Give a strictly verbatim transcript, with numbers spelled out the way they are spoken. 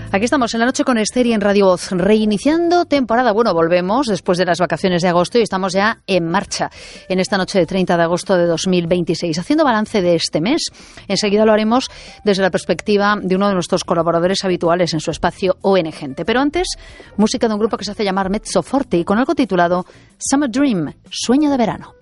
Aquí estamos en la noche con Esther y en Radio Voz, reiniciando temporada. Bueno, volvemos después de las vacaciones de agosto y estamos ya en marcha en esta noche de treinta de agosto de dos mil veintiséis, haciendo balance de este mes. Enseguida lo haremos desde la perspectiva de uno de nuestros colaboradores habituales en su espacio O N Gente. Pero antes, música de un grupo que se hace llamar Mezzoforte y con algo titulado Summer Dream, Sueño de Verano.